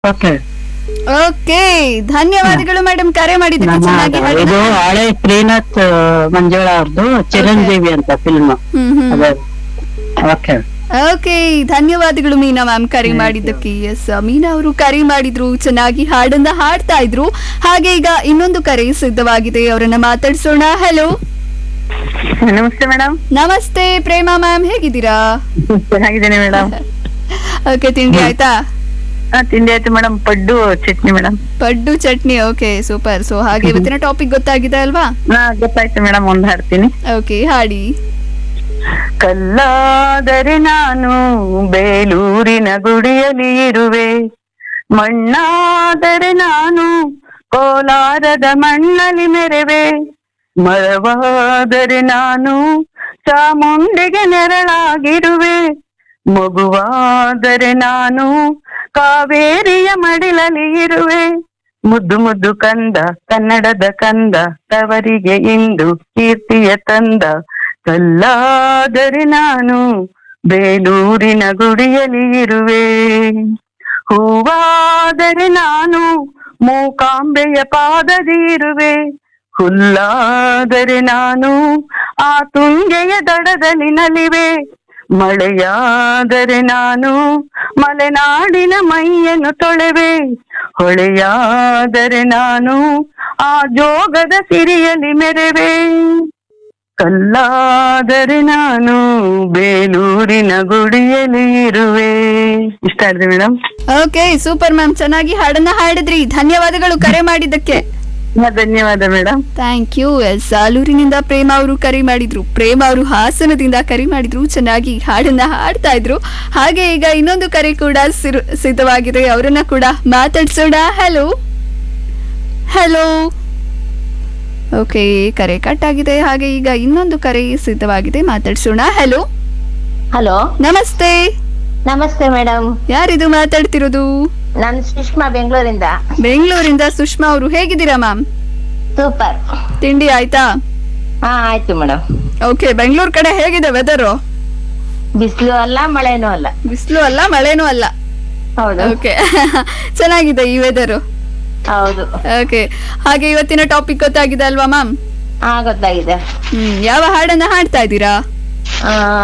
Okay. Okay, ಧನ್ಯವಾದಗಳು madam ಕರೆ ಮಾಡಿದ್ದಕ್ಕೆ. ಚೆನ್ನಾಗಿ ಇದು ಹಾಡಿದ. ಹಳೆ ಶ್ರೀನಾಥ್ ಮಂಜುಳಾ ಅವ್ರದ್ದು ಚಿರಂಜೀವಿ ಅಂತ ಫಿಲ್ಮ್. ಅದೇ. ಓಕೆ. ಓಕೆ, ಧನ್ಯವಾದಗಳು ಮೀನಾ ಮ್ಯಾಮ್ ಕರೆ ಮಾಡಿದ್ದಕ್ಕೆ. ಎಸ್, ಮೀನಾ ಅವರು ಕರೆ ಮಾಡಿದ್ರು, ಚೆನ್ನಾಗಿ ಹಾಡನ್ನ ಹಾಡ್ತಾ ಇದ್ರು. ಹಾಗೆ ಈಗ ಇನ್ನೊಂದು ಕರೆ ಸಿದ್ಧವಾಗಿದೆ, ಅವರನ್ನ ಮಾತಾಡ್ಸೋಣ. ಹಲೋ, ನಮಸ್ತೆ ಮೇಡಮ್. ನಮಸ್ತೆ ಪ್ರೇಮಾ ಮ್ಯಾಮ್, ಹೇಗಿದ್ದೀರಾ? ಚೆನ್ನಾಗಿದ್ದೇನೆ ಮೇಡಮ್. ಓಕೆ, ತಿಂಡಿ ಆಯ್ತಾ? ತಿಂಡಿ ಆಯ್ತು ಮೇಡಮ್. ಪಡ್ಡು ಚಟ್ನಿ ಮೇಡಮ್. ಪಡ್ಡು ಚಟ್ನಿ. Okay, super. ಸೊ ಹಾಗೆ ಇವತ್ತಿನ ಟಾಪಿಕ್ ಗೊತ್ತಾಗಿದೆ ಅಲ್ವಾ? ಗೊತ್ತಾಯ್ತು ಮೇಡಮ್. ಒಂದ್ ಹಾಡ್ತೀನಿ. ಓಕೆ, ಹಾಡಿ. ಕಲ್ಲಾದರೆ ನಾನು ಬೇಲೂರಿನ ಗುಡಿಯಲ್ಲಿ ಇರುವೆ, ಮಣ್ಣಾದರೆ ನಾನು ಕೋಲಾರದ ಮಣ್ಣಲ್ಲಿ ಮೆರೆವೆ, ಮರವಾದರೆ ನಾನು ಚಾಮುಂಡಿಗೆ ನೆರಳಾಗಿರುವೆ, ಮಗುವಾದರೆ ನಾನು ಕಾವೇರಿಯ ಮಡಿಲಲ್ಲಿ ಇರುವೆ, ಮುದ್ದು ಮುದ್ದು ಕಂದ ಕನ್ನಡದ ಕಂದ ತವರಿಗೆ ಇಂದು ಕೀರ್ತಿಯ ತಂದ, ಕಲ್ಲಾದರೆ ನಾನು ಬೇಲೂರಿನ ಗುಡಿಯಲ್ಲಿ ಇರುವೆ, ಹೂವಾದರೆ ನಾನು ಮೂಕಾಂಬೆಯ ಪಾದದಿ ಇರುವೆ, ಹುಲ್ಲಾದರೆ ನಾನು ಆ ತುಂಗೆಯ ದಡದಲ್ಲಿ ನಲಿವೆ, ಮಳೆಯಾದರೆ ನಾನು ಮಲೆನಾಡಿನ ಮೈಯನ್ನು ತೊಳೆವೆ, ಹೊಳೆಯಾದರೆ ನಾನು ಆ ಜೋಗದ ಸಿರಿಯಲ್ಲಿ ಮೆರೆವೆ, ಕಲ್ಲಾದರೆ ನಾನು ಬೇಲೂರಿನ ಗುಡಿಯಲ್ಲಿ ಇರುವೆ. ಇಷ್ಟ ಆಗಿದೆ ಮೇಡಮ್. ಓಕೆ, ಸೂಪರ್ ಮ್ಯಾಮ್, ಚೆನ್ನಾಗಿ ಹಾಡನ್ನ ಹಾಡಿದ್ರಿ. ಧನ್ಯವಾದಗಳು ಕರೆ ಮಾಡಿದ್ದಕ್ಕೆ. ಧನ್ಯವಾದ ಮೇಡಮ್. Thank you. ಎಸ್, ಸಾಲೂರಿನಿಂದ ಪ್ರೇಮ ಅವರು ಕರೆ ಮಾಡಿದ್ರು. ಪ್ರೇಮ ಅವರು ಹಾಸನದಿಂದ ಕರೆ ಮಾಡಿದ್ರು, ಚೆನ್ನಾಗಿ ಹಾಡನ್ನ ಹಾಡ್ತಾ ಇದ್ರು. ಹಾಗೆ ಈಗ ಇನ್ನೊಂದು ಕರೆ ಕೂಡ ಸಿದ್ಧವಾಗಿದೆ, ಅವರನ್ನ ಕೂಡ ಮಾತಾಡ್ಸೋಣ. Hello hello. ಓಕೆ, ಕರೆ ಕಟ್ ಆಗಿದೆ. ಹಾಗೆ ಈಗ ಇನ್ನೊಂದು ಕರೆ ಸಿದ್ಧವಾಗಿದೆ, ಮಾತಾಡ್ಸೋಣ. ಹಲೋ ಹಲೋ, ನಮಸ್ತೆ. ನಮಸ್ತೆ ಮೇಡಮ್. ಯಾರಿದು ಮಾತಾಡ್ತಿರೋದು? ನಾನು ಸುಷ್ಮಾ, ಬೆಂಗಳೂರಿಂದ. ಬೆಂಗಳೂರಿಂದ ಸುಷ್ಮಾ ಅವರು, ಹೇಗಿದ್ದೀರಾ ಮ್ಯಾಮ್? ಸೂಪರ್. ತಿಂಡಿ ಆಯ್ತಾ? ಹಾ, ಆಯ್ತು ಮೇಡಮ್. ಓಕೆ, ಬೆಂಗಳೂರು ಕಡೆ ಹೇಗಿದೆ ವೆದರು? ಬಿಸಿಲು ಅಲ್ಲ, ಮಳೆನೂ ಅಲ್ಲ. ಬಿಸಿಲು ಅಲ್ಲ, ಮಳೆನೂ ಅಲ್ಲ. ಹೌದು. ಓಕೆ, ಚೆನ್ನಾಗಿದೆ ಈ ವೆದರು. ಹೌದು. ಓಕೆ, ಹಾಗೆ ಇವತ್ತಿನ ಟಾಪಿಕ್ ಗೊತ್ತಾಗಿದೆ ಅಲ್ವಾ ಮ್ಯಾಮ್? ಹಾ, ಗೊತ್ತಾಗಿದೆ. ಯಾವ ಹಾಡನ್ನ ಹಾಡ್ತಾ ಇದ್ದೀರಾ?